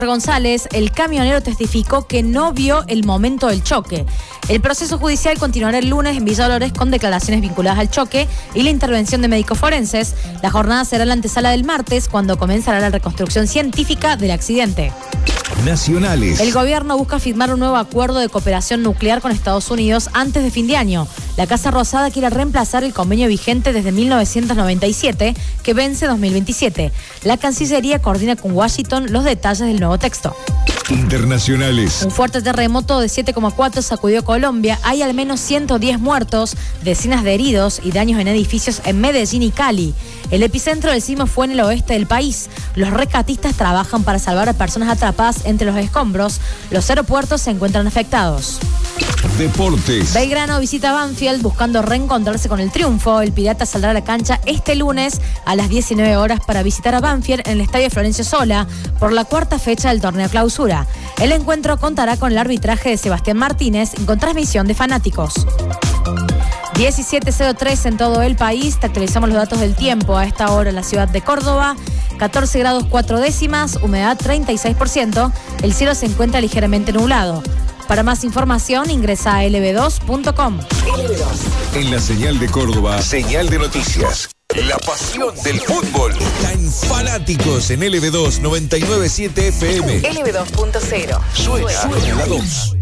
González, el camionero testificó que no vio el momento del choque. El proceso judicial continuará el lunes en Villa Dolores con declaraciones vinculadas al choque y la intervención de médicos forenses. La jornada será la antesala del martes, cuando comenzará la reconstrucción científica del accidente. Nacionales. El gobierno busca firmar un nuevo acuerdo de cooperación nuclear con Estados Unidos antes de fin de año. La Casa Rosada quiere reemplazar el convenio vigente desde 1997, que vence 2027. La Cancillería coordina con Washington los detalles del nuevo texto. Internacionales. Un fuerte terremoto de 7,4 sacudió Colombia. Hay al menos 110 muertos, decenas de heridos y daños en edificios en Medellín y Cali. El epicentro del sismo fue en el oeste del país. Los rescatistas trabajan para salvar a personas atrapadas entre los escombros. Los aeropuertos se encuentran afectados. Deportes. Belgrano visita Banfield buscando reencontrarse con el triunfo. El Pirata saldrá a la cancha este lunes a las 19 horas para visitar a Banfield en el estadio Florencio Sola por la cuarta fecha del torneo clausura. El encuentro contará con el arbitraje de Sebastián Martínez y con transmisión de fanáticos. 17:03 en todo el país. Te actualizamos los datos del tiempo. A esta hora en la ciudad de Córdoba, 14 grados 4 décimas, humedad 36%. El cielo se encuentra ligeramente nublado. Para más información ingresa a lb2.com. En la señal de Córdoba, señal de noticias. La pasión del fútbol. Está en Fanáticos en LB2 997 FM. LB2.0. Suena la 2.